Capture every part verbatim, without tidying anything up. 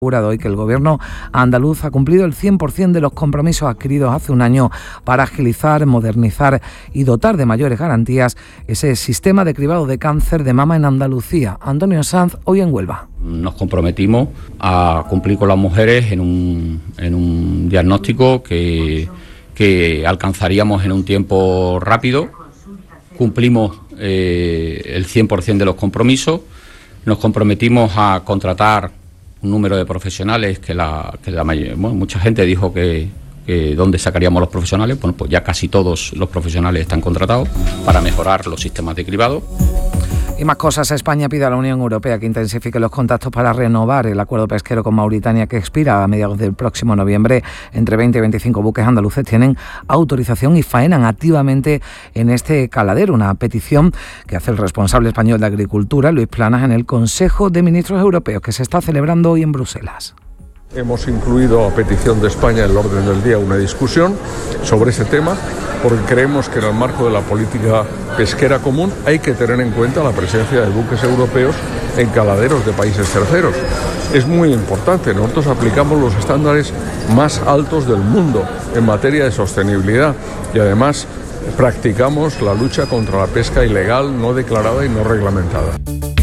asegurado hoy que el gobierno andaluz ha cumplido el cien por ciento de los compromisos adquiridos hace un año para agilizar, modernizar y dotar de mayores garantías ese sistema de cribado de cáncer de mama en Andalucía. Antonio Sanz, hoy en Huelva. Nos comprometimos a cumplir con las mujeres en un, en un diagnóstico que, que alcanzaríamos en un tiempo rápido. Cumplimos eh, el cien por ciento de los compromisos. Nos comprometimos a contratar un número de profesionales que la, que la mayoría, bueno, mucha gente dijo que, que dónde sacaríamos los profesionales. Bueno, pues ya casi todos los profesionales están contratados para mejorar los sistemas de cribado. Y más cosas. España pide a la Unión Europea que intensifique los contactos para renovar el acuerdo pesquero con Mauritania que expira a mediados del próximo noviembre. Entre veinte y veinticinco buques andaluces tienen autorización y faenan activamente en este caladero. Una petición que hace el responsable español de Agricultura, Luis Planas, en el Consejo de Ministros Europeos que se está celebrando hoy en Bruselas. Hemos incluido a petición de España en el orden del día una discusión sobre ese tema porque creemos que en el marco de la política pesquera común hay que tener en cuenta la presencia de buques europeos en caladeros de países terceros. Es muy importante, nosotros aplicamos los estándares más altos del mundo en materia de sostenibilidad y además practicamos la lucha contra la pesca ilegal, no declarada y no reglamentada.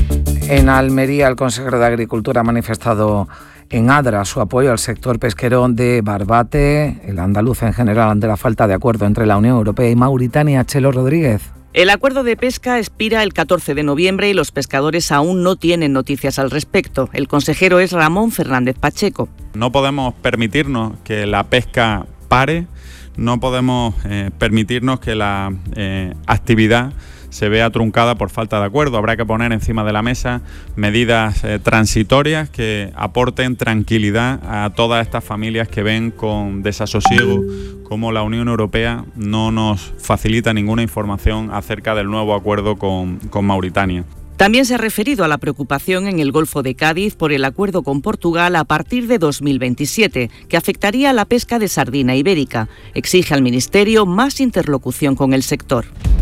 En Almería, el consejero de Agricultura ha manifestado en Adra su apoyo al sector pesquero de Barbate, el andaluz en general, ante la falta de acuerdo entre la Unión Europea y Mauritania. Chelo Rodríguez. El acuerdo de pesca expira el catorce de noviembre y los pescadores aún no tienen noticias al respecto. El consejero es Ramón Fernández Pacheco. No podemos permitirnos que la pesca pare, no podemos eh, permitirnos que la eh, actividad se vea truncada por falta de acuerdo. Habrá que poner encima de la mesa medidas eh, transitorias que aporten tranquilidad a todas estas familias que ven con desasosiego cómo la Unión Europea no nos facilita ninguna información acerca del nuevo acuerdo con, con Mauritania. También se ha referido a la preocupación en el Golfo de Cádiz por el acuerdo con Portugal a partir de dos mil veintisiete, que afectaría a la pesca de sardina ibérica. Exige al Ministerio más interlocución con el sector.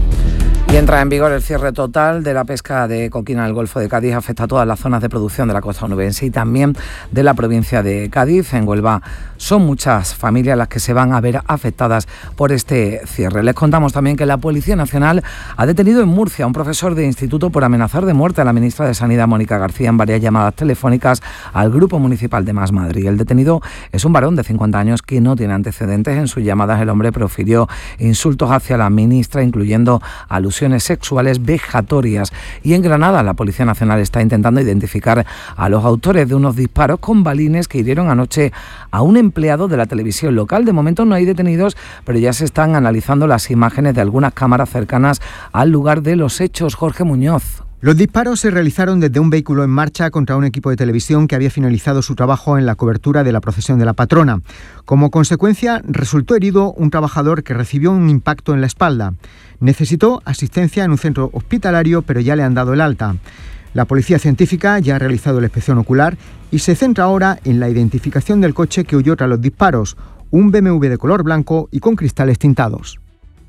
Y entra en vigor el cierre total de la pesca de coquina en el Golfo de Cádiz. Afecta a todas las zonas de producción de la costa onubense y también de la provincia de Cádiz. En Huelva son muchas familias las que se van a ver afectadas por este cierre. Les contamos también que la Policía Nacional ha detenido en Murcia a un profesor de instituto por amenazar de muerte a la ministra de Sanidad, Mónica García, en varias llamadas telefónicas al Grupo Municipal de Más Madrid. El detenido es un varón de cincuenta años que no tiene antecedentes. En sus llamadas el hombre profirió insultos hacia la ministra, incluyendo alusiones sexuales vejatorias. Y en Granada la Policía Nacional está intentando identificar a los autores de unos disparos con balines que hirieron anoche a un empleado de la televisión local. De momento no hay detenidos, pero ya se están analizando las imágenes de algunas cámaras cercanas al lugar de los hechos. Jorge Muñoz. Los disparos se realizaron desde un vehículo en marcha contra un equipo de televisión que había finalizado su trabajo en la cobertura de la procesión de la patrona. Como consecuencia, resultó herido un trabajador que recibió un impacto en la espalda. Necesitó asistencia en un centro hospitalario, pero ya le han dado el alta. La policía científica ya ha realizado la inspección ocular y se centra ahora en la identificación del coche que huyó tras los disparos, un B M W de color blanco y con cristales tintados.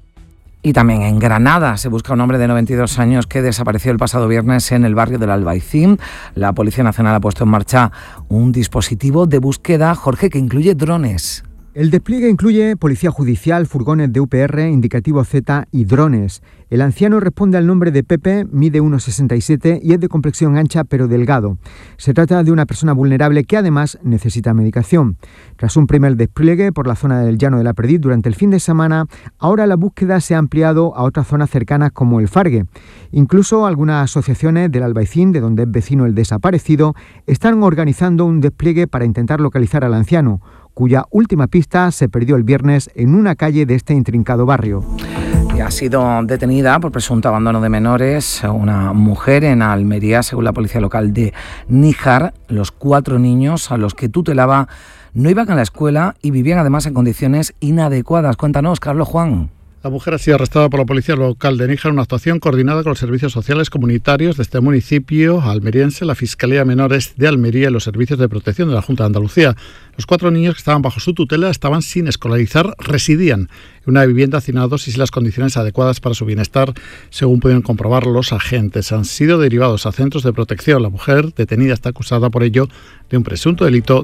Y también en Granada se busca un hombre de noventa y dos años que desapareció el pasado viernes en el barrio del Albaicín. La Policía Nacional ha puesto en marcha un dispositivo de búsqueda, Jorge, que incluye drones. El despliegue incluye policía judicial, furgones de U P R, indicativo Z y drones. El anciano responde al nombre de Pepe, mide uno sesenta y siete y es de complexión ancha pero delgado. Se trata de una persona vulnerable que además necesita medicación. Tras un primer despliegue por la zona del Llano de la Perdiz durante el fin de semana, ahora la búsqueda se ha ampliado a otras zonas cercanas como el Fargue. Incluso algunas asociaciones del Albaicín, de donde es vecino el desaparecido, están organizando un despliegue para intentar localizar al anciano, cuya última pista se perdió el viernes en una calle de este intrincado barrio. Y ha sido detenida por presunto abandono de menores una mujer en Almería, según la policía local de Níjar. Los cuatro niños a los que tutelaba no iban a la escuela y vivían además en condiciones inadecuadas. Cuéntanos, Carlos Juan. La mujer ha sido arrestada por la policía local de Níjar en una actuación coordinada con los servicios sociales comunitarios de este municipio almeriense, la Fiscalía de Menores de Almería y los servicios de protección de la Junta de Andalucía. Los cuatro niños que estaban bajo su tutela estaban sin escolarizar, residían en una vivienda hacinados y sin las condiciones adecuadas para su bienestar, según pudieron comprobar los agentes. Han sido derivados a centros de protección. La mujer detenida está acusada por ello de un presunto delito